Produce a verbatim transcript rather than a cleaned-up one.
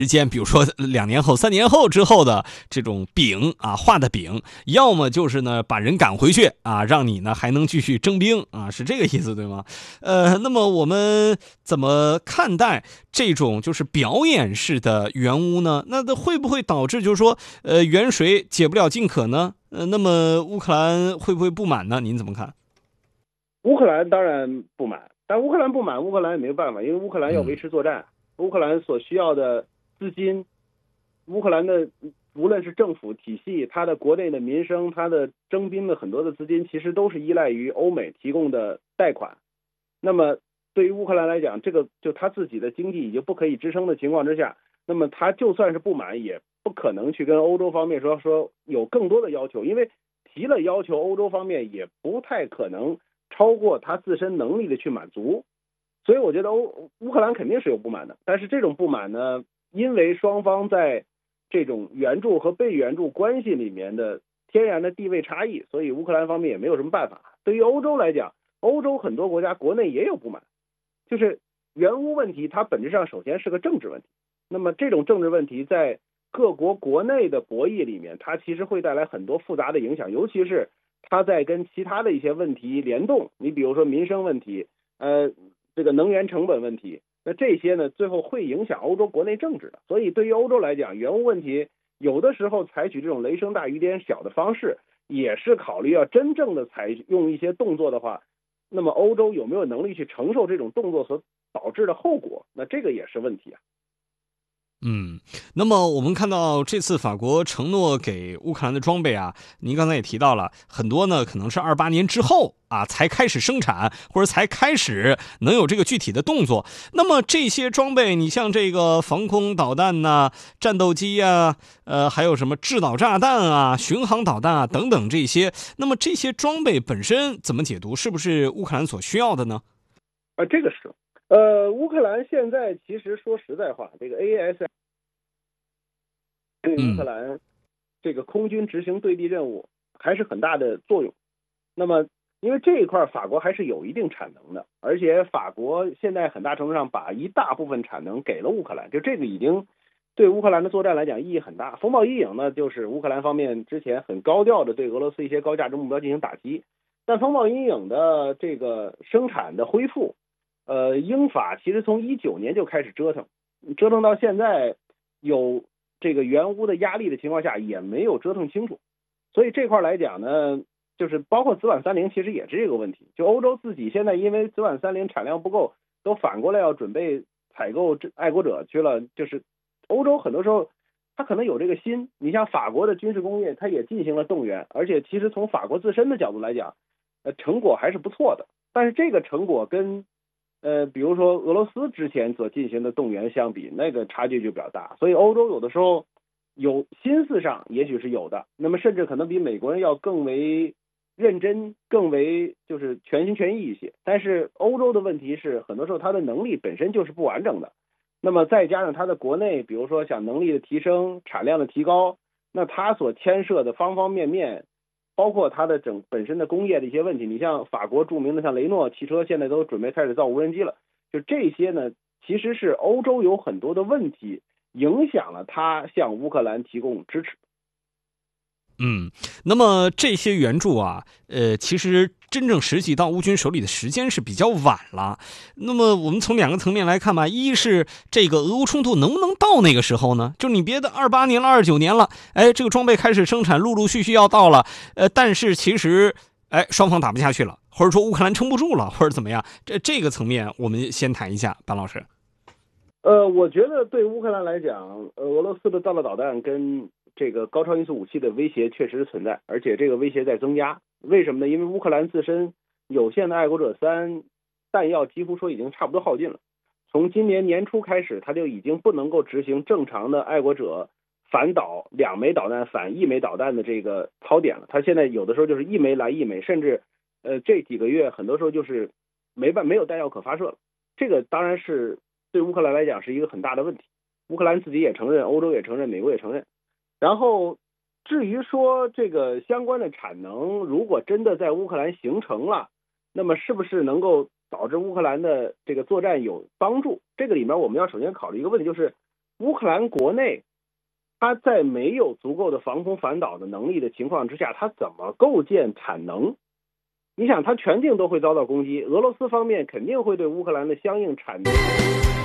之间，比如说两年后、三年后之后的这种饼啊，画的饼，要么就是呢把人赶回去啊，让你呢还能继续征兵啊，是这个意思对吗？呃，那么我们怎么看待这种就是表演式的援乌呢？那会不会导致就是说，呃，远水解不了近渴呢？呃，那么乌克兰会不会不满呢？您怎么看？ 乌克兰当然不满，但乌克兰不满，乌克兰也没有办法，因为乌克兰要维持作战，嗯、乌克兰所需要的资金，乌克兰的无论是政府体系，它的国内的民生，它的征兵的很多的资金，其实都是依赖于欧美提供的贷款。那么对于乌克兰来讲，这个就他自己的经济已经不可以支撑的情况之下，那么他就算是不满，也不可能去跟欧洲方面说说有更多的要求，因为提了要求，欧洲方面也不太可能超过他自身能力的去满足。所以我觉得欧乌克兰肯定是有不满的，但是这种不满呢，因为双方在这种援助和被援助关系里面的天然的地位差异，所以乌克兰方面也没有什么办法。对于欧洲来讲，欧洲很多国家国内也有不满，就是援乌问题，它本质上首先是个政治问题。那么这种政治问题在各国国内的博弈里面，它其实会带来很多复杂的影响，尤其是它在跟其他的一些问题联动。你比如说民生问题，呃，这个能源成本问题，那这些呢，最后会影响欧洲国内政治的。所以对于欧洲来讲，援乌问题有的时候采取这种雷声大雨点小的方式，也是考虑要真正的采用一些动作的话，那么欧洲有没有能力去承受这种动作所导致的后果？那这个也是问题啊。 嗯，那么我们看到这次法国承诺给乌克兰的装备啊，您刚才也提到了很多呢，可能是二八年之后啊才开始生产，或者才开始能有这个具体的动作。那么这些装备，你像这个防空导弹呐、啊、战斗机呀、呃，还有什么制导炸弹啊、巡航导弹啊等等这些，那么这些装备本身怎么解读？是不是乌克兰所需要的呢？ 啊，这个是。呃，乌克兰现在其实说实在话，这个 A A S 对乌克兰这个空军执行对地任务还是很大的作用。那么，因为这一块法国还是有一定产能的，而且法国现在很大程度上把一大部分产能给了乌克兰，就这个已经对乌克兰的作战来讲意义很大。风暴阴影呢，就是乌克兰方面之前很高调的对俄罗斯一些高价值目标进行打击，但风暴阴影的这个生产的恢复。呃，英法其实从一九年就开始折腾，折腾到现在有这个援乌的压力的情况下，也没有折腾清楚。所以这块来讲呢，就是包括紫菀三零，其实也是这个问题。就欧洲自己现在因为紫菀三零产量不够，都反过来要准备采购爱国者去了。就是欧洲很多时候他可能有这个心，你像法国的军事工业，它也进行了动员，而且其实从法国自身的角度来讲，呃，成果还是不错的。但是这个成果跟呃，比如说俄罗斯之前所进行的动员相比，那个差距就比较大，所以欧洲有的时候有心思上也许是有的，那么甚至可能比美国人要更为认真，更为就是全心全意一些。但是欧洲的问题是，很多时候它的能力本身就是不完整的，那么再加上它的国内，比如说像能力的提升、产量的提高，那它所牵涉的方方面面。包括它的整本身的工业的一些问题，你像法国著名的像雷诺汽车现在都准备开始造无人机了，就这些呢，其实是欧洲有很多的问题影响了它向乌克兰提供支持。 嗯，那么这些援助啊，呃，其实真正实际到乌军手里的时间是比较晚了。那么我们从两个层面来看吧，一是这个俄乌冲突能不能到那个时候呢？就你别的二八年了、二九年了，哎，这个装备开始生产，陆陆续续要到了，呃，但是其实，哎，双方打不下去了，或者说乌克兰撑不住了，或者怎么样？这这个层面，我们先谈一下，班老师。 呃，我觉得对乌克兰来讲，呃，俄罗斯的弹道导弹跟这个高超音速武器的威胁确实存在，而且这个威胁在增加。为什么呢？因为乌克兰自身有限的爱国者三弹药几乎说已经差不多耗尽了。从今年年初开始，它就已经不能够执行正常的爱国者反导两枚导弹反一枚导弹的这个操点了。它现在有的时候就是一枚来一枚，甚至呃这几个月很多时候就是没办没有弹药可发射了。这个当然是对乌克兰来讲是一个很大的问题。乌克兰自己也承认，欧洲也承认，美国也承认。然后至于说这个相关的产能，如果真的在乌克兰形成了，那么是不是能够导致乌克兰的这个作战有帮助？这个里面我们要首先考虑一个问题，就是乌克兰国内，它在没有足够的防空反导的能力的情况之下，它怎么构建产能？你想，它全境都会遭到攻击，俄罗斯方面肯定会对乌克兰的相应产能